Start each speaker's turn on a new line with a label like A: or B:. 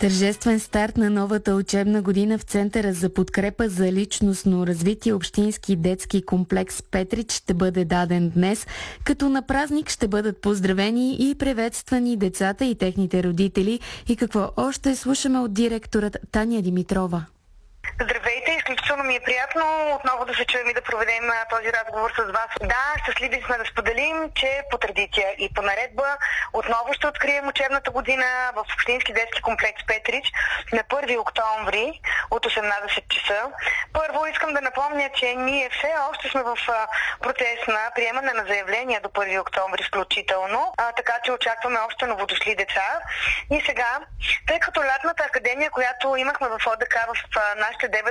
A: Тържествен старт на новата учебна година в Центъра за подкрепа за личностно развитие Общински детски комплекс Петрич ще бъде даден днес, като на празник ще бъдат поздравени и приветствани децата и техните родители. И какво още слушаме от директорът Таня Димитрова.
B: Здравейте, изключително ми е приятно отново да се чуем и да проведем този разговор с вас. Да, щастливи сме да споделим, че по традиция и по наредба отново ще открием учебната година в Общински детски комплекс Петрич на 1 октомври от 18 часа. Първо искам да напомня, че ние все още сме в процес на приемане на заявления до 1 октомври включително, така че очакваме още новодошли деца. И сега, тъй като лятната академия, която имахме в ОДК в нашите 9